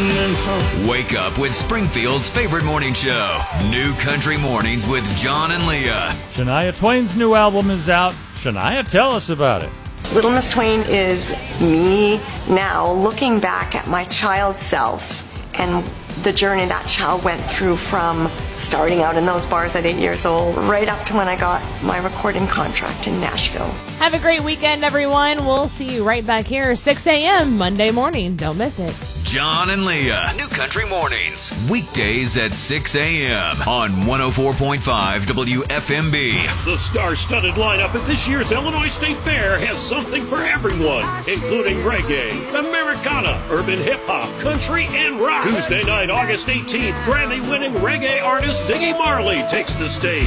and song. Wake up with Springfield's favorite morning show, New Country Mornings with John and Leah. Shania Twain's new album is out. Shania, tell us about it. Little Miss Twain is me now looking back at my child self and the journey that child went through from starting out in those bars at 8 years old right up to when I got my recording contract in Nashville. Have a great weekend, everyone. We'll see you right back here 6 a.m. Monday morning. Don't miss it. John and Leah, New Country Mornings, weekdays at 6 a.m. on 104.5 WFMB. The star-studded lineup at this year's Illinois State Fair has something for everyone, including reggae, Americana, urban hip-hop, country, and rock. Tuesday night, August 18th, Grammy-winning reggae artist Ziggy Marley takes the stage.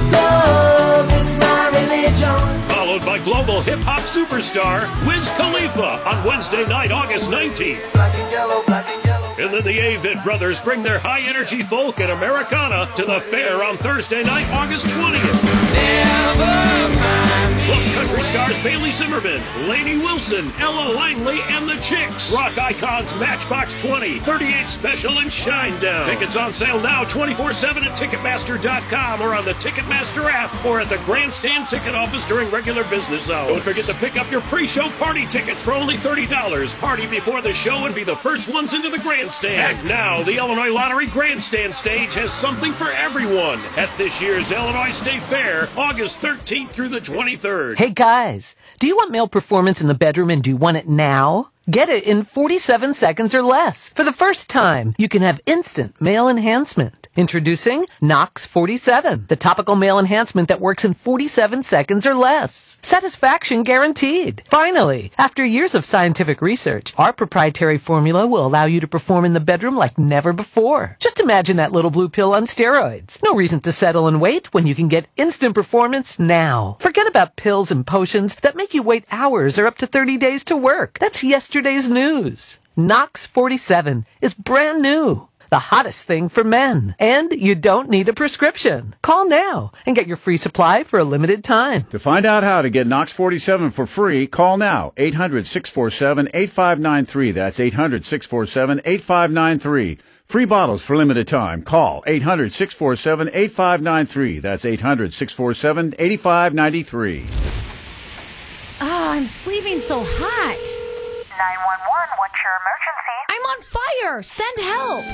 Love is my religion. Followed by global hip-hop superstar Wiz Khalifa on Wednesday night, August 19th. Black and yellow, black and yellow. And then the Avett Brothers bring their high-energy folk and Americana to the fair on Thursday night, August 20th. Never mind me. Plus country stars Bailey Zimmerman, Lainey Wilson, Ella Langley, and the Chicks. Rock icons Matchbox 20, 38 Special, and Shinedown. Tickets on sale now 24/7 at Ticketmaster.com or on the Ticketmaster app or at the Grandstand ticket office during regular business hours. Don't forget to pick up your pre-show party tickets for only $30. Party before the show and be the first ones into the Grandstand. And now, the Illinois Lottery Grandstand stage has something for everyone at this year's Illinois State Fair, August 13th through the 23rd. Hey guys, do you want male performance in the bedroom and do you want it now? Get it in 47 seconds or less. For the first time, you can have instant male enhancement. Introducing Knox 47, the topical male enhancement that works in 47 seconds or less. Satisfaction guaranteed. Finally, after years of scientific research, our proprietary formula will allow you to perform in the bedroom like never before. Just imagine that little blue pill on steroids. No reason to settle and wait when you can get instant performance now. Forget about pills and potions that make you wait hours or up to 30 days to work. That's yesterday's news. Knox 47 is brand new. The hottest thing for men. And you don't need a prescription. Call now and get your free supply for a limited time. To find out how to get Knox 47 for free, call now. 800-647-8593. That's 800-647-8593. Free bottles for limited time. Call 800-647-8593. That's 800-647-8593. I'm sleeping so hot. 911, what's your emergency? I'm on fire. Send help.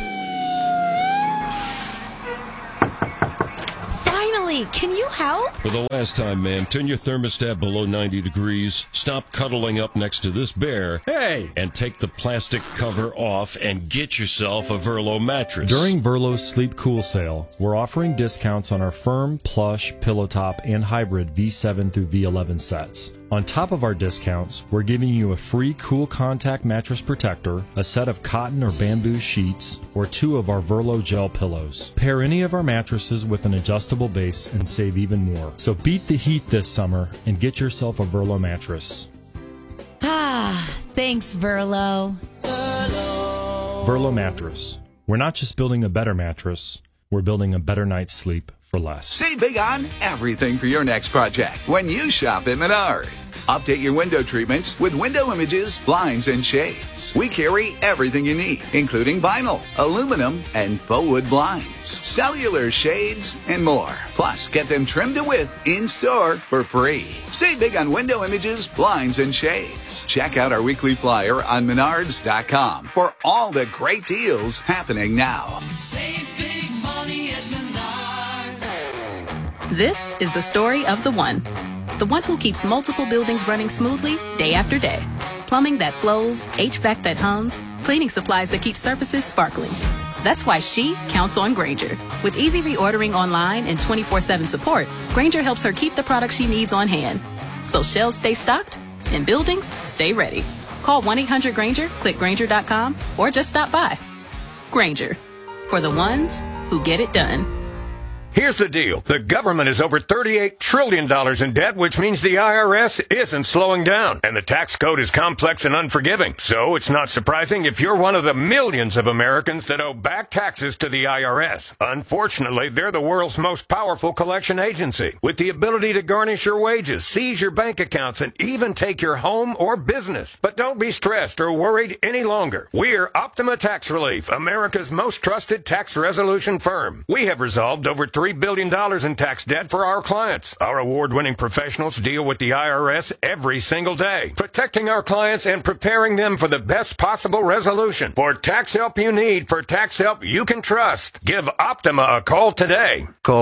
Finally, can you help? For the last time, ma'am, turn your thermostat below 90 degrees, stop cuddling up next to this bear, hey, and take the plastic cover off and get yourself a Verlo mattress. During Verlo's Sleep Cool sale, we're offering discounts on our firm, plush, pillow top, and hybrid V7 through V11 sets. On top of our discounts, we're giving you a free Cool Contact mattress protector, a set of cotton or bamboo sheets, or 2 of our Verlo gel pillows. Pair any of our mattresses with an adjustable base and save even more. So beat the heat this summer and get yourself a Verlo mattress. Thanks, Verlo. Verlo mattress. We're not just building a better mattress, we're building a better night's sleep for less. Save big on everything for your next project when you shop at Menards. Update your window treatments with window images, blinds, and shades. We carry everything you need, including vinyl, aluminum, and faux wood blinds, cellular shades, and more. Plus, get them trimmed to width in-store for free. Save big on window images, blinds, and shades. Check out our weekly flyer on Menards.com for all the great deals happening now. Save big money at Menards. This is the story of the one who keeps multiple buildings running smoothly day after day. Plumbing that flows, HVAC that hums, cleaning supplies that keep surfaces sparkling. That's why she counts on Grainger. With easy reordering online and 24/7 support, Grainger helps her keep the products she needs on hand. So shelves stay stocked and buildings stay ready. Call 1-800-GRAINGER, click Grainger.com, or just stop by. Grainger, for the ones who get it done. Here's the deal. The government is over $38 trillion in debt, which means the IRS isn't slowing down. And the tax code is complex and unforgiving. So it's not surprising if you're one of the millions of Americans that owe back taxes to the IRS. Unfortunately, they're the world's most powerful collection agency, with the ability to garnish your wages, seize your bank accounts, and even take your home or business. But don't be stressed or worried any longer. We're Optima Tax Relief, America's most trusted tax resolution firm. We have resolved over $3 billion in tax debt for our clients. Our award-winning professionals deal with the IRS every single day, protecting our clients and preparing them for the best possible resolution. For tax help you need, for tax help you can trust, give Optima a call today. Call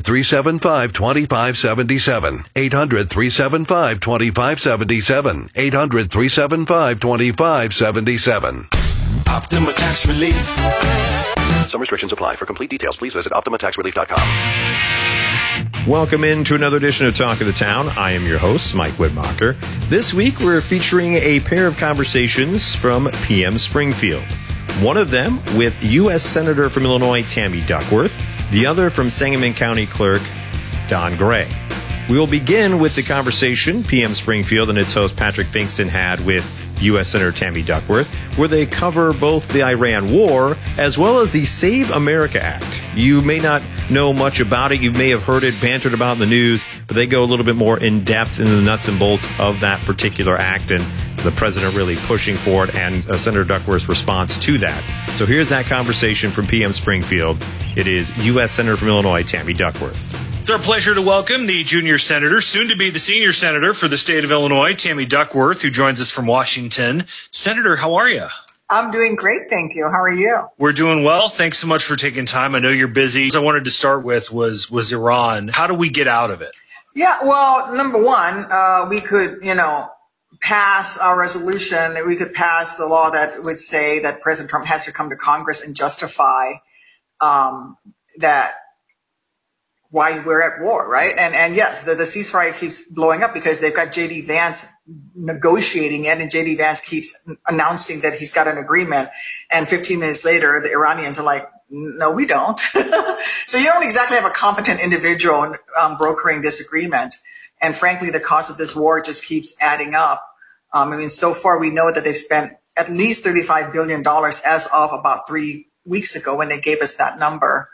800-375-2577. 800-375-2577. 800-375-2577. Optima Tax Relief. Some restrictions apply. For complete details, please visit OptimaTaxRelief.com. Welcome into another edition of Talk of the Town. I am your host, Mike Widmacher. This week, we're featuring a pair of conversations from PM Springfield. One of them with U.S. Senator from Illinois, Tammy Duckworth. The other from Sangamon County Clerk, Don Gray. We will begin with the conversation PM Springfield and its host Patrick Finkston had with U.S. Senator Tammy Duckworth, where they cover both the Iran war as well as the Save America Act. You may not know much about it. You may have heard it bantered about in the news, but they go a little bit more in depth into the nuts and bolts of that particular act and the president really pushing for it and Senator Duckworth's response to that. So here's that conversation from PM Springfield. It is U.S. Senator from Illinois, Tammy Duckworth. It's our pleasure to welcome the junior senator, soon to be the senior senator for the state of Illinois, Tammy Duckworth, who joins us from Washington. Senator, how are you? I'm doing great, thank you. How are you? We're doing well. Thanks so much for taking time. I know you're busy. What I wanted to start with was Iran. How do we get out of it? Yeah, well, number one, we could, pass our resolution. We could pass the law that would say that President Trump has to come to Congress and justify that why we're at war, right? And yes, the ceasefire keeps blowing up because they've got J.D. Vance negotiating it, and J.D. Vance keeps announcing that he's got an agreement. And 15 minutes later, the Iranians are like, no, we don't. So you don't exactly have a competent individual brokering this agreement. And frankly, the cost of this war just keeps adding up. So far we know that they've spent at least $35 billion as of about 3 weeks ago when they gave us that number.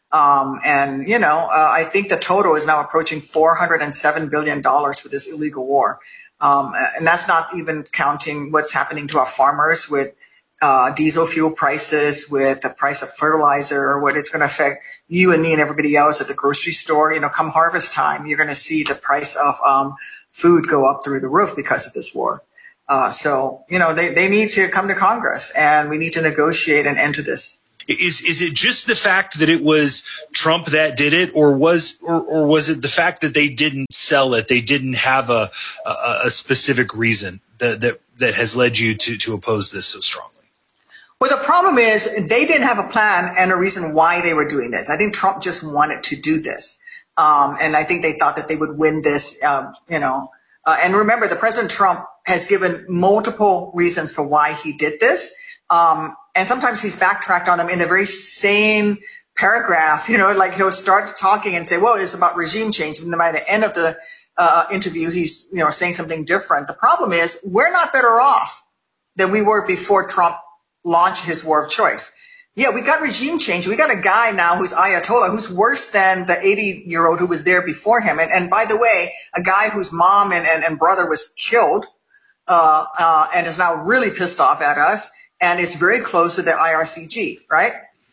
I think the total is now approaching $407 billion for this illegal war. And that's not even counting what's happening to our farmers with diesel fuel prices, with the price of fertilizer, what it's going to affect you and me and everybody else at the grocery store. Come harvest time, you're going to see the price of food go up through the roof because of this war. They need to come to Congress, and we need to negotiate an end to this. Is it just the fact that it was Trump that did it, or was it the fact that they didn't sell it? They didn't have a specific reason that has led you to oppose this so strongly? Well, the problem is they didn't have a plan and a reason why they were doing this. I think Trump just wanted to do this. And I think they thought that they would win this, and remember, the President Trump has given multiple reasons for why he did this. And sometimes he's backtracked on them in the very same paragraph, like he'll start talking and say, well, it's about regime change. And then by the end of the interview, he's, saying something different. The problem is we're not better off than we were before Trump launched his war of choice. Yeah, we got regime change. We got a guy now who's Ayatollah, who's worse than the 80-year-old who was there before him. And by the way, a guy whose mom and brother was killed and is now really pissed off at us. And it's very close to the IRCG, right?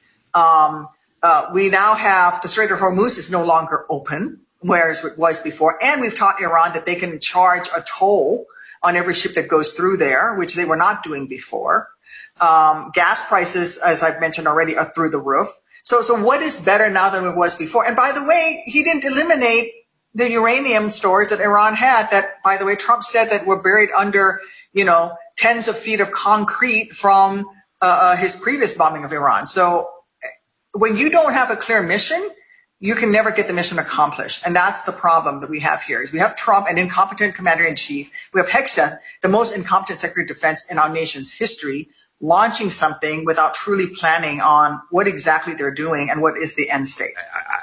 We now have the Strait of Hormuz is no longer open, whereas it was before. And we've taught Iran that they can charge a toll on every ship that goes through there, which they were not doing before. Gas prices, as I've mentioned already, are through the roof. So what is better now than it was before? And by the way, he didn't eliminate the uranium stores that Iran had that, by the way, Trump said that were buried under, tens of feet of concrete from his previous bombing of Iran. So when you don't have a clear mission, you can never get the mission accomplished. And that's the problem that we have here is we have Trump, an incompetent commander-in-chief. We have Hegseth, the most incompetent Secretary of Defense in our nation's history, launching something without truly planning on what exactly they're doing and what is the end state.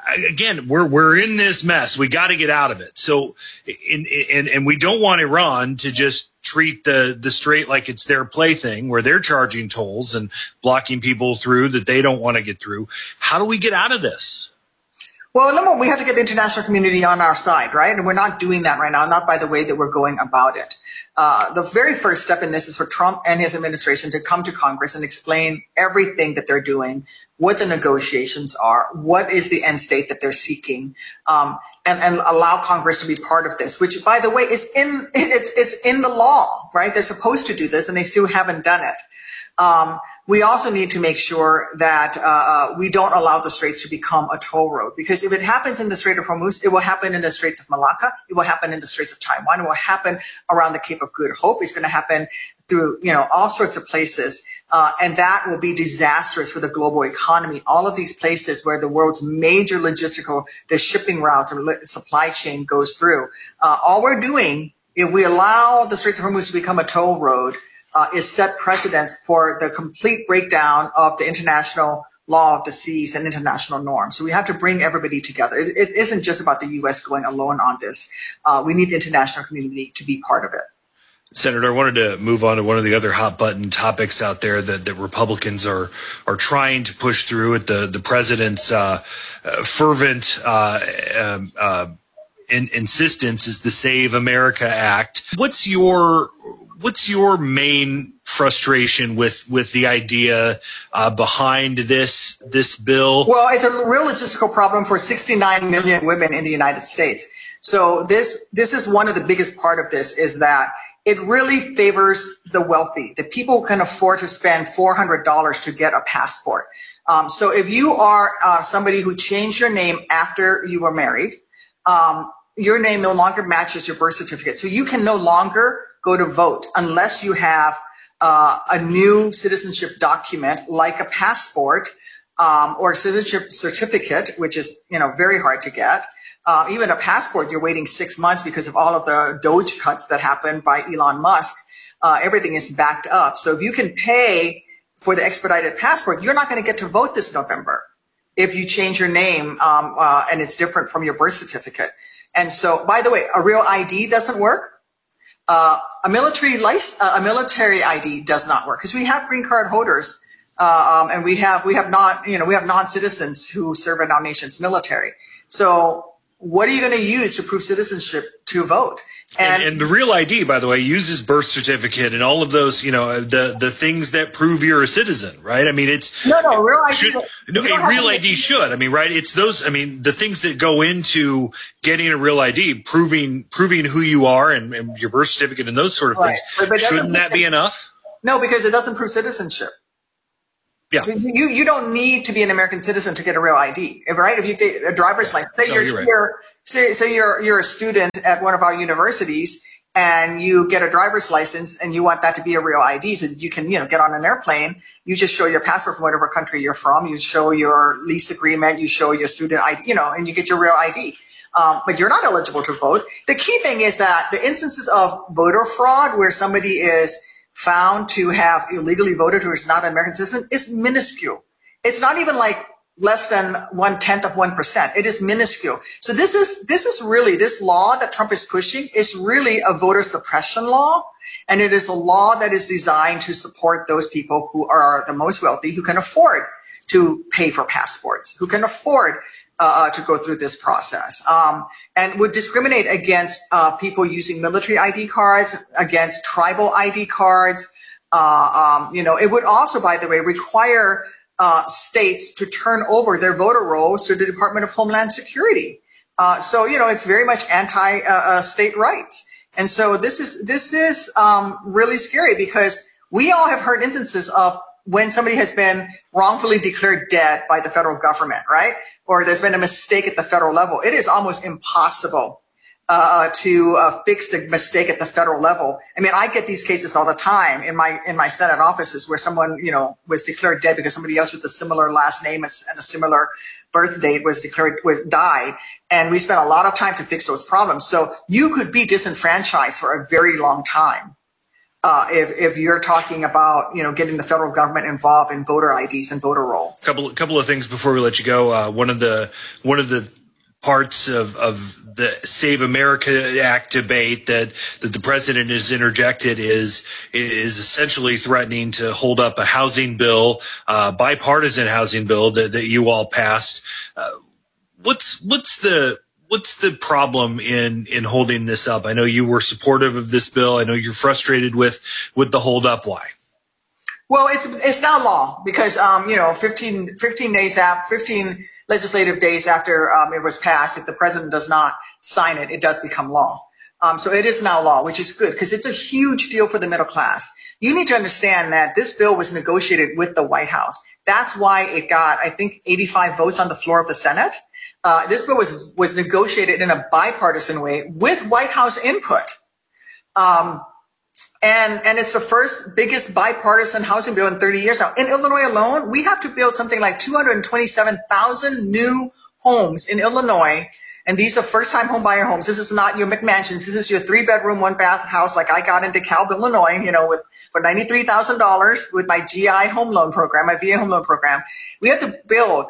again, we're in this mess. We got to get out of it. So, and we don't want Iran to just treat the Strait like it's their plaything, where they're charging tolls and blocking people through that they don't want to get through. How do we get out of this? Well, number one, we have to get the international community on our side, right? And we're not doing that right now, not by the way that we're going about it. The very first step in this is for Trump and his administration to come to Congress and explain everything that they're doing, what the negotiations are, what is the end state that they're seeking, and allow Congress to be part of this, which, by the way, is it's in the law, right? They're supposed to do this, and they still haven't done it. We also need to make sure that we don't allow the straits to become a toll road, because if it happens in the Strait of Hormuz, it will happen in the Straits of Malacca, it will happen in the Straits of Taiwan, it will happen around the Cape of Good Hope, it's going to happen through, all sorts of places, and that will be disastrous for the global economy. All of these places where the world's major logistical, the shipping routes and supply chain goes through. All we're doing, if we allow the Straits of Hormuz to become a toll road, is set precedents for the complete breakdown of the international law of the seas and international norms. So we have to bring everybody together. It isn't just about the U.S. going alone on this. We need the international community to be part of it. Senator, I wanted to move on to one of the other hot button topics out there that Republicans are trying to push through at the president's fervent insistence is the Save America Act. What's your main frustration with the idea behind this bill? Well, it's a real logistical problem for 69 million women in the United States. So this is one of the biggest part of this, is that it really favors the wealthy, the people who can afford to spend $400 to get a passport. So if you are somebody who changed your name after you were married, your name no longer matches your birth certificate. So you can no longer go to vote unless you have a new citizenship document like a passport or a citizenship certificate, which is very hard to get. Even a passport, you're waiting 6 months because of all of the Doge cuts that happened by Elon Musk. Everything is backed up. So if you can pay for the expedited passport, you're not going to get to vote this November if you change your name and it's different from your birth certificate. And so, by the way, a real ID doesn't work. A military ID does not work, because we have green card holders, and we have non-citizens who serve in our nation's military. So what are you going to use to prove citizenship to vote? And the real ID, by the way, uses birth certificate and all of those, the things that prove you're a citizen, right? I mean, it's real ID. A real ID should. I mean, right? It's those. I mean, the things that go into getting a real ID, proving who you are and your birth certificate and those sort of things. But shouldn't that be enough? No, because it doesn't prove citizenship. Yeah. You don't need to be an American citizen to get a real ID, right? If you get a driver's license, say you're a student at one of our universities and you get a driver's license and you want that to be a real ID so that you can, get on an airplane. You just show your passport from whatever country you're from. You show your lease agreement. You show your student ID, and you get your real ID. But you're not eligible to vote. The key thing is that the instances of voter fraud where somebody is found to have illegally voted who is not an American citizen is minuscule. It's not even like less than 1/10 of 1%. It is minuscule. So this is really, this law that Trump is pushing is really a voter suppression law. And it is a law that is designed to support those people who are the most wealthy, who can afford to pay for passports, who can afford to go through this process, and would discriminate against people using military ID cards, against tribal ID cards. It would also, by the way, require states to turn over their voter rolls to the Department of Homeland Security. So it's very much anti-state rights. And so this is really scary, because we all have heard instances of when somebody has been wrongfully declared dead by the federal government, right? Or there's been a mistake at the federal level. It is almost impossible to fix the mistake at the federal level. I mean, I get these cases all the time in my Senate offices where someone, was declared dead because somebody else with a similar last name and a similar birth date died. And we spent a lot of time to fix those problems. So you could be disenfranchised for a very long time. if you're talking about, getting the federal government involved in voter IDs and voter rolls. Couple of things before we let you go. One of the parts of the Save America Act debate that the president has interjected is essentially threatening to hold up a housing bill, bipartisan housing bill that you all passed. What's the problem in holding this up? I know you were supportive of this bill. I know you're frustrated with the hold up. Why? Well, it's now law because 15 legislative days after it was passed, if the president does not sign it, it does become law. So it is now law, which is good because it's a huge deal for the middle class. You need to understand that this bill was negotiated with the White House. That's why it got, I think, 85 votes on the floor of the Senate. This bill was negotiated in a bipartisan way with White House input. And it's the first biggest bipartisan housing bill in 30 years now. In Illinois alone, we have to build something like 227,000 new homes in Illinois. And these are first-time home buyer homes. This is not your McMansions. This is your 3-bedroom, 1-bath house like I got in DeKalb, Illinois, for $93,000 with my GI home loan program, my VA home loan program. We have to build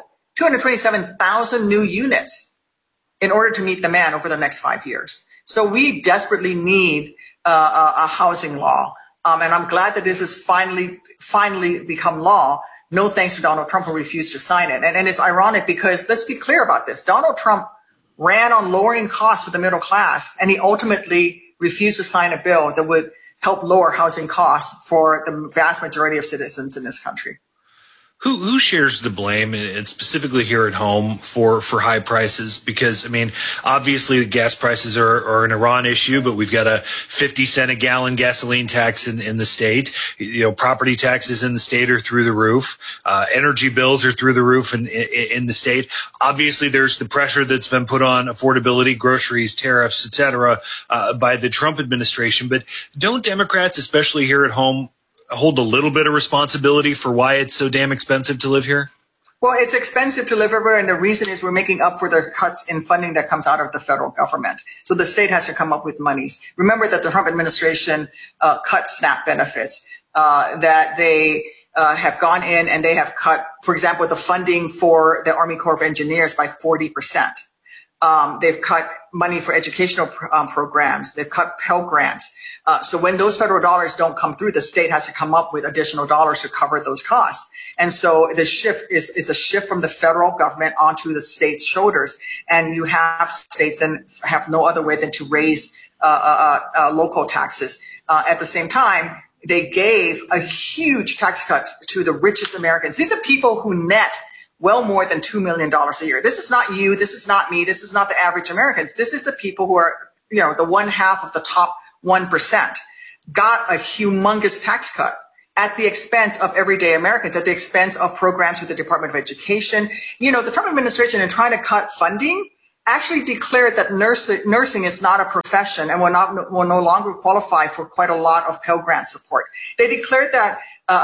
227,000 new units in order to meet demand over the next 5 years. So we desperately need a housing law. And I'm glad that this has finally become law. No thanks to Donald Trump, who refused to sign it. And it's ironic because let's be clear about this. Donald Trump ran on lowering costs for the middle class, and he ultimately refused to sign a bill that would help lower housing costs for the vast majority of citizens in this country. Who shares the blame, and specifically here at home, for high prices? Because, obviously the gas prices are an Iran issue, but we've got a 50-cent a gallon gasoline tax in the state. Property taxes in the state are through the roof. Energy bills are through the roof in the state. Obviously, there's the pressure that's been put on affordability, groceries, tariffs, et cetera, by the Trump administration. But don't Democrats, especially here at home, hold a little bit of responsibility for why it's so damn expensive to live here? Well, it's expensive to live here, and the reason is we're making up for the cuts in funding that comes out of the federal government. So the state has to come up with monies. Remember that the Trump administration cut SNAP benefits, that they have gone in and they have cut, for example, the funding for the Army Corps of Engineers by 40%. They've cut money for educational programs. They've cut Pell Grants. So when those federal dollars don't come through, the state has to come up with additional dollars to cover those costs. And so the shift is a shift from the federal government onto the state's shoulders. And you have states and have no other way than to raise local taxes. At the same time, they gave a huge tax cut to the richest Americans. These are people who net well more than $2 million a year. This is not you. This is not me. This is not the average Americans. This is the people who are, the 1/2 of the top 1%, got a humongous tax cut at the expense of everyday Americans, at the expense of programs with the Department of Education. The Trump administration, in trying to cut funding, actually declared that nursing is not a profession and will no longer qualify for quite a lot of Pell Grant support. They declared that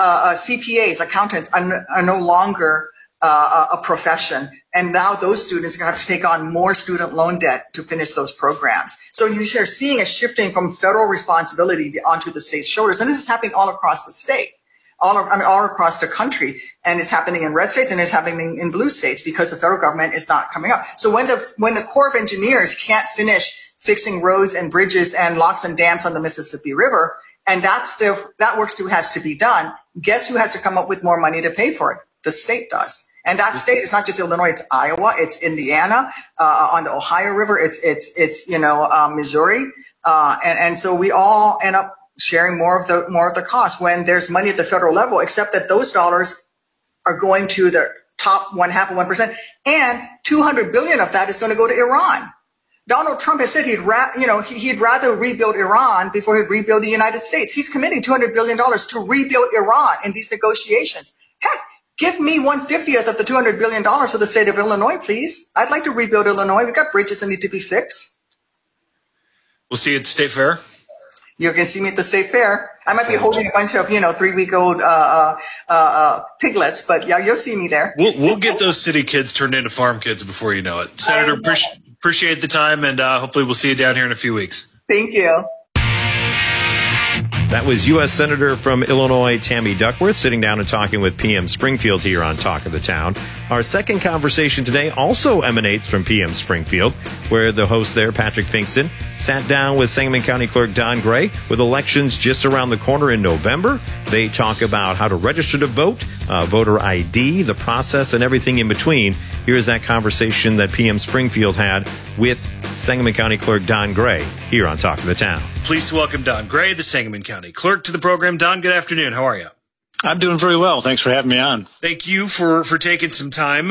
CPAs, accountants, are no longer a profession. And now those students are going to have to take on more student loan debt to finish those programs. So you are seeing a shifting from federal responsibility onto the state's shoulders. And this is happening all across the state, all across the country. And it's happening in red states and it's happening in blue states because the federal government is not coming up. So when the Corps of Engineers can't finish fixing roads and bridges and locks and dams on the Mississippi River, and that work still has to be done, guess who has to come up with more money to pay for it? The state does. And that state is not just Illinois, it's Iowa, it's Indiana, on the Ohio River, it's Missouri. And so we all end up sharing more of the cost when there's money at the federal level, except that those dollars are going to the top 1/2 of 1%. And $200 billion of that is going to go to Iran. Donald Trump has said he'd rather rebuild Iran before he'd rebuild the United States. He's committing $200 billion to rebuild Iran in these negotiations. Heck, give me 1/50th of the $200 billion for the state of Illinois, please. I'd like to rebuild Illinois. We've got bridges that need to be fixed. We'll see you at the State Fair. You can see me at the State Fair. I might be holding a bunch of, 3-week-old piglets, but yeah, you'll see me there. We'll get those city kids turned into farm kids before you know it. Senator, appreciate the time, and hopefully we'll see you down here in a few weeks. Thank you. That was U.S. Senator from Illinois, Tammy Duckworth, sitting down and talking with PM Springfield here on Talk of the Town. Our second conversation today also emanates from PM Springfield, where the host there, Patrick Finkston, sat down with Sangamon County Clerk Don Gray. With elections just around the corner in November, they talk about how to register to vote, voter ID, the process, and everything in between. Here's that conversation that PM Springfield had with Sangamon County Clerk Don Gray here on Talk of the Town. Pleased to welcome Don Gray, the Sangamon County Clerk, to the program. Don, good afternoon. How are you? I'm doing very well. Thanks for having me on. Thank you for taking some time.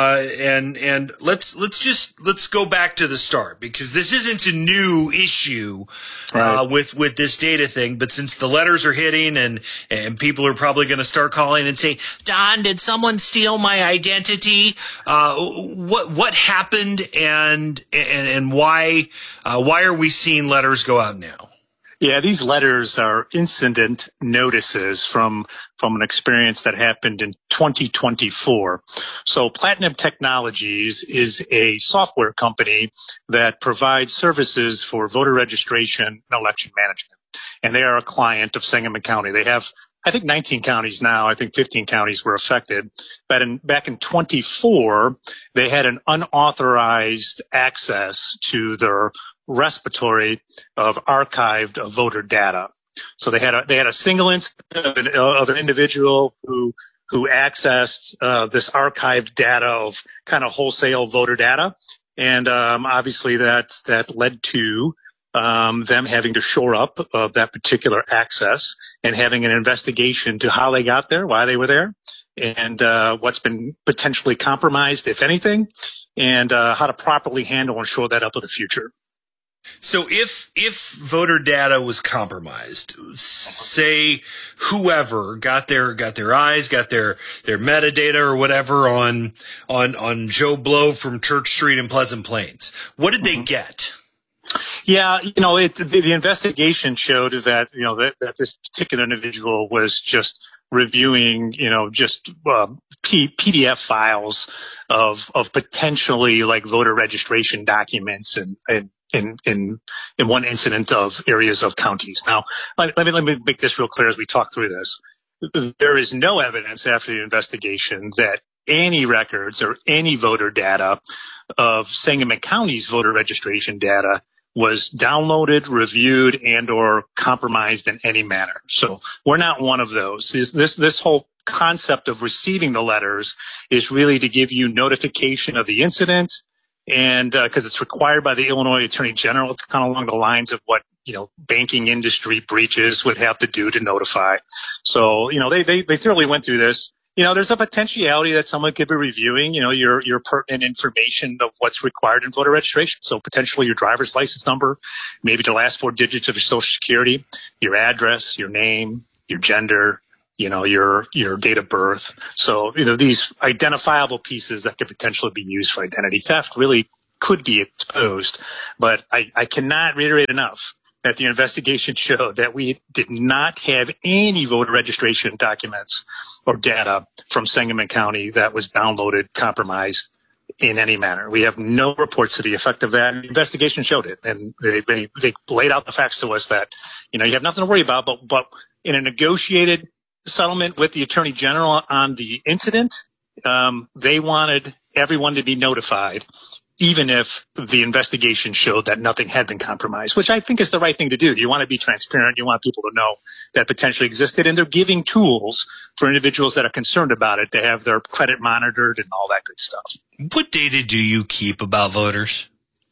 And let's go back to the start, because this isn't a new issue with this data thing. But since the letters are hitting and people are probably going to start calling and say, Don, did someone steal my identity? What happened and why are we seeing letters go out now? Yeah, these letters are incident notices from an experience that happened in 2024. So Platinum Technologies is a software company that provides services for voter registration and election management. And they are a client of Sangamon County. They have, I think, 19 counties now. I think 15 counties were affected. But back in 24, they had an unauthorized access to their repository of archived voter data. So they had a single incident of an individual who accessed this archived data of kind of wholesale voter data, and obviously that led to them having to shore up that particular access and having an investigation to how they got there, why they were there, and what's been potentially compromised, if anything, and how to properly handle and shore that up in the future. So if voter data was compromised, say whoever got their eyes, got their metadata or whatever on Joe Blow from Church Street in Pleasant Plains, what did they get? Yeah, the investigation showed that that this particular individual was just reviewing, PDF files of potentially like voter registration documents and in one incident of areas of counties. Now, let me make this real clear as we talk through this. There is no evidence after the investigation that any records or any voter data of Sangamon County's voter registration data was downloaded, reviewed, and or compromised in any manner. So we're not one of those. This whole concept of receiving the letters is really to give you notification of the incident, and because it's required by the Illinois Attorney General. It's kind of along the lines of what banking industry breaches would have to do to notify. So they thoroughly went through this. There's a potentiality that someone could be reviewing your pertinent information of what's required in voter registration. So potentially your driver's license number, maybe the last 4 digits of your Social Security, your address, your name, your gender, your date of birth. So, these identifiable pieces that could potentially be used for identity theft really could be exposed. But I cannot reiterate enough that the investigation showed that we did not have any voter registration documents or data from Sangamon County that was downloaded, compromised in any manner. We have no reports to the effect of that. The investigation showed it, and they laid out the facts to us that, you have nothing to worry about, but in a negotiated settlement with the Attorney General on the incident, they wanted everyone to be notified, even if the investigation showed that nothing had been compromised, which I think is the right thing to do. You want to be transparent. You want people to know that potentially existed, and they're giving tools for individuals that are concerned about it to have their credit monitored and all that good stuff. What data do you keep about voters?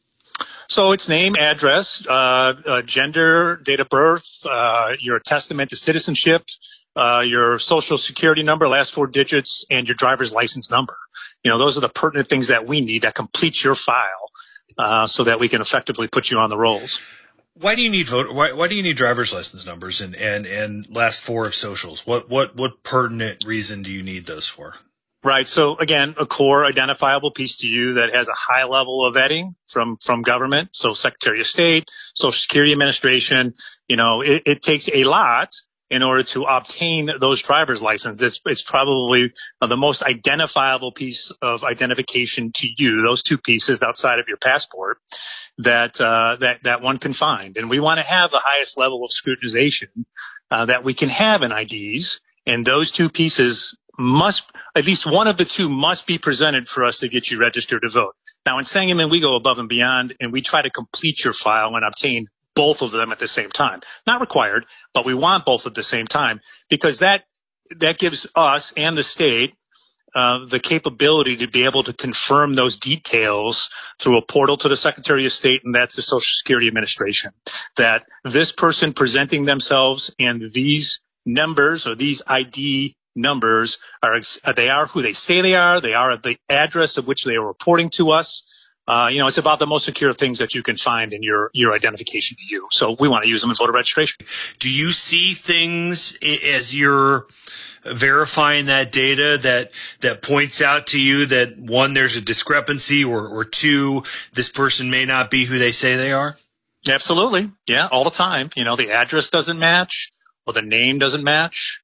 So it's name, address, gender, date of birth, your testament to citizenship, your Social Security number, last 4 digits, and your driver's license number. Those are the pertinent things that we need that completes your file, so that we can effectively put you on the rolls. Why do you need Why do you need driver's license numbers and last 4 of socials? What pertinent reason do you need those for? Right. So again, a core identifiable piece to you that has a high level of vetting from government. So Secretary of State, Social Security Administration. It takes a lot. in order to obtain those driver's licenses. It's probably the most identifiable piece of identification to you, those two pieces outside of your passport, that one can find. And we want to have the highest level of scrutinization that we can have in IDs. And those two pieces at least one of the two must be presented for us to get you registered to vote. Now, in Sangamon, we go above and beyond, and we try to complete your file and obtain both of them at the same time. Not required, but we want both at the same time, because that gives us and the state the capability to be able to confirm those details through a portal to the Secretary of State, and that's the Social Security Administration, that this person presenting themselves and these numbers or these ID numbers they are who they say they are at the address of which they are reporting to us. It's about the most secure things that you can find in your identification to you. So we want to use them as voter registration. Do you see things as you're verifying that data that points out to you that, one, there's a discrepancy, or two, this person may not be who they say they are? Absolutely. Yeah, all the time. The address doesn't match, or the name doesn't match.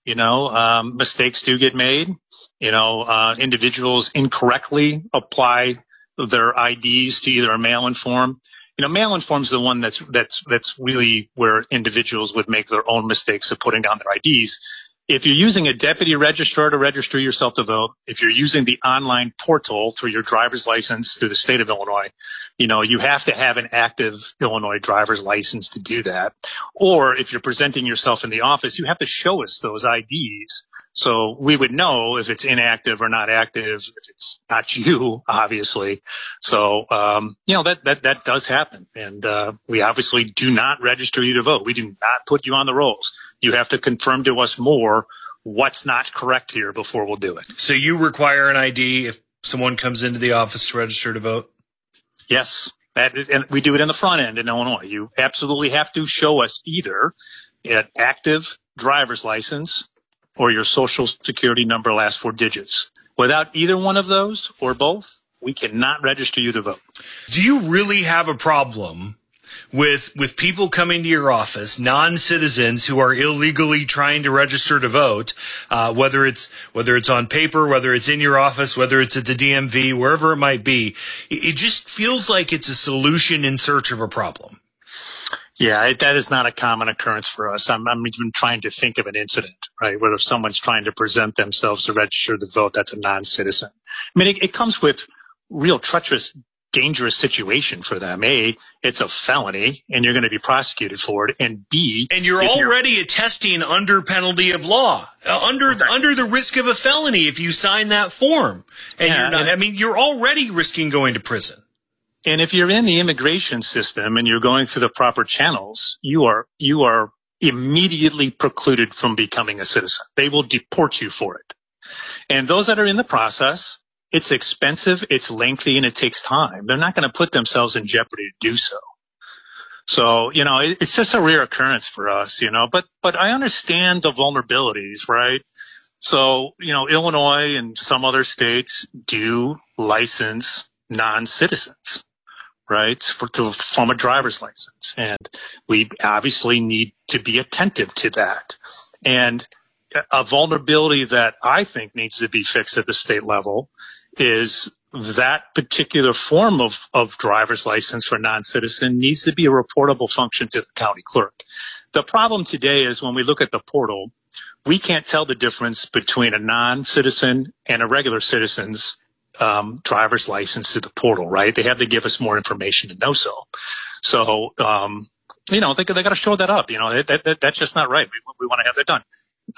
Mistakes do get made. Individuals incorrectly apply their IDs to either a mail-in form. Mail-in form is the one that's really where individuals would make their own mistakes of putting down their IDs. If you're using a deputy registrar to register yourself to vote, if you're using the online portal through your driver's license through the state of Illinois, you have to have an active Illinois driver's license to do that. Or if you're presenting yourself in the office, you have to show us those IDs. So we would know if it's inactive or not active, if it's not you, obviously. So, that does happen. And, we obviously do not register you to vote. We do not put you on the rolls. You have to confirm to us more what's not correct here before we'll do it. So you require an ID if someone comes into the office to register to vote? Yes. And we do it in the front end in Illinois. You absolutely have to show us either an active driver's license or your social security number, last 4 digits. Without either one of those or both, we cannot register you to vote. Do you really have a problem with people coming to your office, non-citizens who are illegally trying to register to vote, whether it's on paper, whether it's in your office, whether it's at the DMV, wherever it might be? It just feels like it's a solution in search of a problem. Yeah, that is not a common occurrence for us. I'm even trying to think of an incident, right, where if someone's trying to present themselves to register to vote, that's a non-citizen. I mean, it comes with real treacherous, dangerous situation for them. A, it's a felony, and you're going to be prosecuted for it. And B, and you're already attesting under penalty of law, under the risk of a felony if you sign that form. And you're already risking going to prison. And if you're in the immigration system and you're going through the proper channels, you are immediately precluded from becoming a citizen. They will deport you for it. And those that are in the process, it's expensive, it's lengthy, and it takes time. They're not going to put themselves in jeopardy to do so. So, it's just a rare occurrence for us, but I understand the vulnerabilities, right? So, Illinois and some other states do license non-citizens, right, to form a driver's license. And we obviously need to be attentive to that. And a vulnerability that I think needs to be fixed at the state level is that particular form of driver's license for non-citizen needs to be a reportable function to the county clerk. The problem today is when we look at the portal, we can't tell the difference between a non-citizen and a regular citizen's driver's license to the portal, right? They have to give us more information to know so. So, they got to show that up. That's just not right. We want to have that done.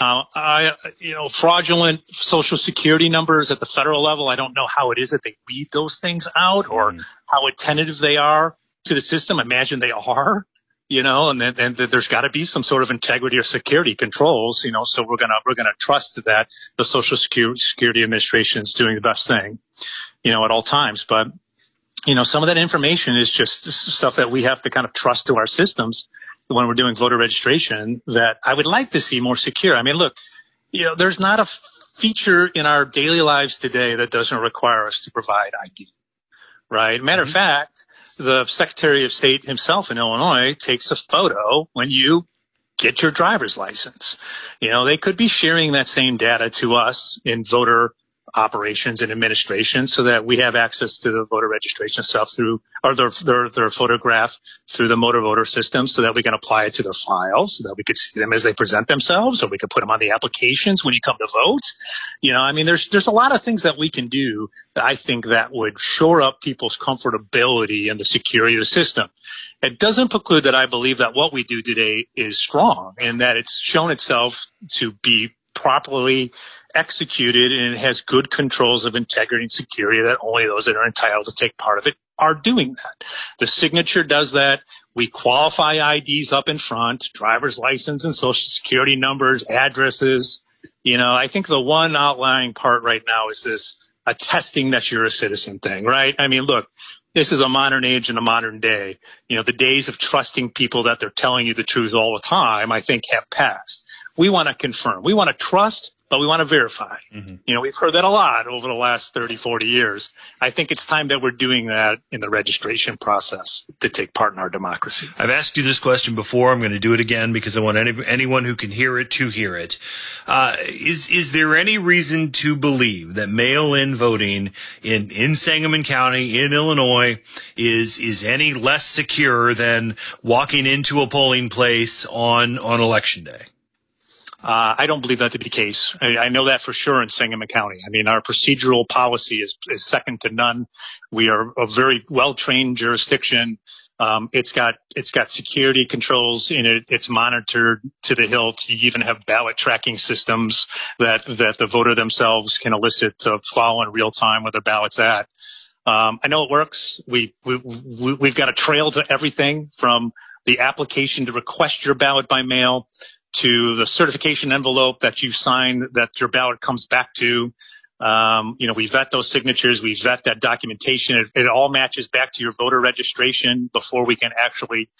Fraudulent social security numbers at the federal level, I don't know how it is that they read those things out or how attentive they are to the system. Imagine they are, and then there's got to be some sort of integrity or security controls, so we're going to trust that the Social Security Administration is doing the best thing, at all times. But, some of that information is just stuff that we have to kind of trust to our systems when we're doing voter registration that I would like to see more secure. I mean, look, there's not a feature in our daily lives today that doesn't require us to provide ID, right? Matter of fact, the Secretary of State himself in Illinois takes a photo when you get your driver's license. You know, they could be sharing that same data to us in voter operations and administration so that we have access to the voter registration stuff through, or their photograph through the motor voter system so that we can apply it to their files, so that we could see them as they present themselves, or we could put them on the applications when you come to vote. You know, I mean, there's a lot of things that we can do that I think that would shore up people's comfortability and the security of the system. It doesn't preclude that I believe that what we do today is strong and that it's shown itself to be properly executed, and it has good controls of integrity and security that only those that are entitled to take part of it are doing that. The signature does that. We qualify IDs up in front, driver's license and social security numbers, addresses. You know, I think the one outlying part right now is this attesting that you're a citizen thing, right? I mean, look, this is a modern age and a modern day. You know, the days of trusting people that they're telling you the truth all the time, I think, have passed. We want to confirm. We want to trust, but we want to verify. Mm-hmm. You know, we've heard that a lot over the last 30, 40 years. I think it's time that we're doing that in the registration process to take part in our democracy. I've asked you this question before. I'm going to do it again because I want anyone who can hear it to hear it. Is there any reason to believe that mail-in voting in Sangamon County, in Illinois, is any less secure than walking into a polling place on Election Day? I don't believe that to be the case. I know that for sure in Sangamon County. I mean, our procedural policy is second to none. We are a very well-trained jurisdiction. It's got security controls in it. It's monitored to the hilt. You even have ballot tracking systems that the voter themselves can elicit to follow in real time where their ballot's at. I know it works. We've got a trail to everything from the application to request your ballot by mail to the certification envelope that you sign that your ballot comes back to. You know, we vet those signatures. We vet that documentation. It all matches back to your voter registration before we can actually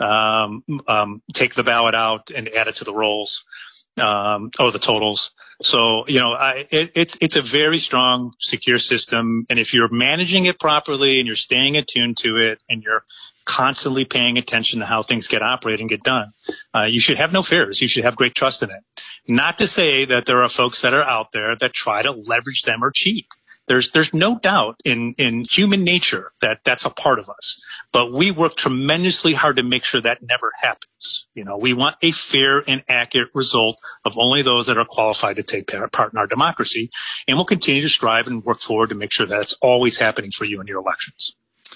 take the ballot out and add it to the rolls or the totals. So, you know, it's a very strong, secure system. And if you're managing it properly and you're staying attuned to it and you're constantly paying attention to how things get operated and get done, you should have no fears. You should have great trust in it. Not to say that there are folks that are out there that try to leverage them or cheat. There's no doubt in human nature that that's a part of us. But we work tremendously hard to make sure that never happens. You know, we want a fair and accurate result of only those that are qualified to take part in our democracy. And we'll continue to strive and work forward to make sure that's always happening for you in your elections.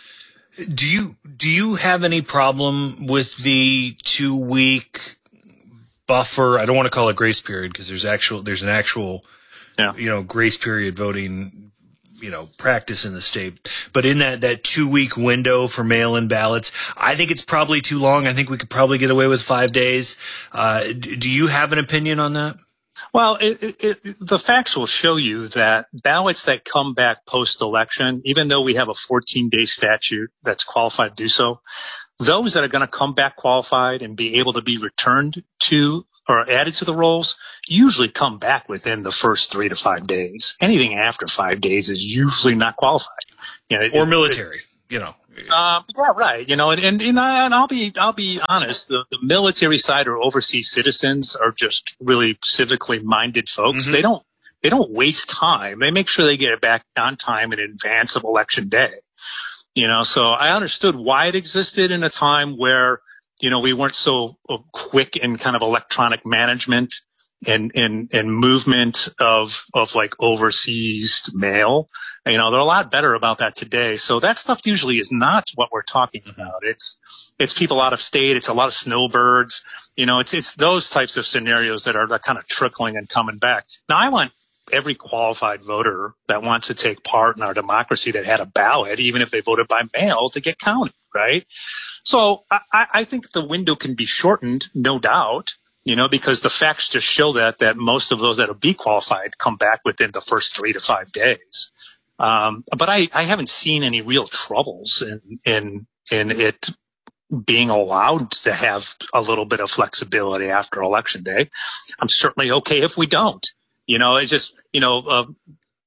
Do you have any problem with the 2-week buffer? I don't want to call it grace period because there's an actual you know, grace period voting, you know, practice in the state. But in that 2-week window for mail-in ballots, I think it's probably too long. I think we could probably get away with 5 days. Do you have an opinion on that? Well, the facts will show you that ballots that come back post-election, even though we have a 14-day statute that's qualified to do so, those that are going to come back qualified and be able to be returned to or added to the rolls usually come back within the first 3 to 5 days. Anything after 5 days is usually not qualified. You know, or military, you know. Yeah, right. You know, and I'll be honest. The military side or overseas citizens are just really civically minded folks. Mm-hmm. They don't waste time. They make sure they get it back on time in advance of Election Day. You know, so I understood why it existed in a time where, you know, we weren't so quick in kind of electronic management and movement of like overseas mail. You know, they're a lot better about that today. So that stuff usually is not what we're talking about. It's people out of state. It's a lot of snowbirds. You know, it's those types of scenarios that are kind of trickling and coming back. Now, I want every qualified voter that wants to take part in our democracy that had a ballot, even if they voted by mail, to get counted, right? So I think the window can be shortened, no doubt. You know, because the facts just show that most of those that will be qualified come back within the first 3 to 5 days. But I haven't seen any real troubles in it being allowed to have a little bit of flexibility after Election Day. I'm certainly okay if we don't. You know, it's just, you know,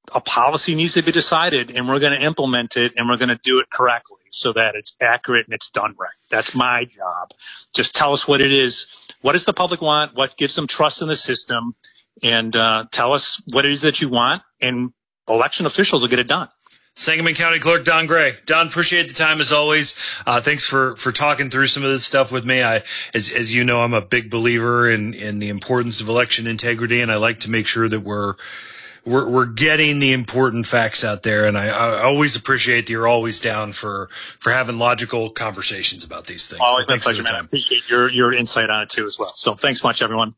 a policy needs to be decided, and we're going to implement it, and we're going to do it correctly so that it's accurate and it's done right. That's my job. Just tell us what it is. What does the public want? What gives them trust in the system? And tell us what it is that you want, and election officials will get it done. Sangamon County Clerk Don Gray. Don, appreciate the time as always. Thanks for talking through some of this stuff with me. As you know, I'm a big believer in the importance of election integrity, and I like to make sure that we're getting the important facts out there. And I always appreciate that you're always down for having logical conversations about these things. Always so my pleasure, man. I appreciate your insight on it too as well. So thanks much, everyone.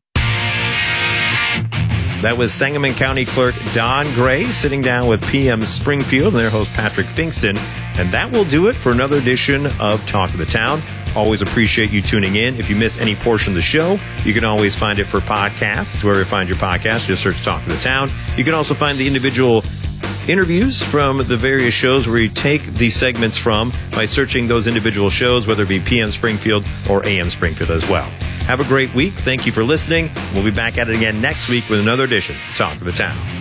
That was Sangamon County Clerk Don Gray sitting down with PM Springfield and their host Patrick Finkston. And that will do it for another edition of Talk of the Town. Always appreciate you tuning in. If you miss any portion of the show, you can always find it for podcasts. Wherever you find your podcast, just search Talk of the Town. You can also find the individual interviews from the various shows where you take these segments from by searching those individual shows, whether it be PM Springfield or AM Springfield as well. Have a great week. Thank you for listening. We'll be back at it again next week with another edition of Talk of the Town.